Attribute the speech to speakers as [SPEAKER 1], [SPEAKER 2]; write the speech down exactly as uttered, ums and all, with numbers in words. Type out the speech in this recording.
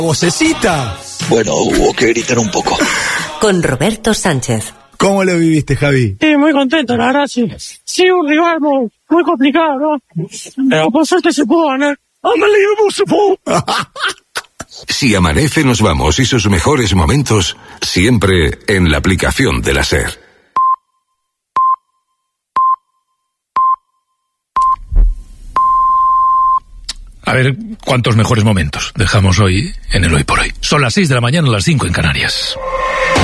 [SPEAKER 1] vocecita.
[SPEAKER 2] Bueno, hubo que gritar un poco.
[SPEAKER 3] Con Roberto Sánchez.
[SPEAKER 1] ¿Cómo lo viviste, Javi?
[SPEAKER 4] Sí, muy contento, la verdad, sí. Sí, un rival muy, muy complicado, ¿no? Pero por suerte se pudo ganar. Unbelievable support.
[SPEAKER 5] Si amanece, nos vamos y sus mejores momentos siempre en la aplicación de la SER.
[SPEAKER 6] A ver cuántos mejores momentos dejamos hoy en el Hoy por Hoy. Son las seis de la mañana, las cinco en Canarias.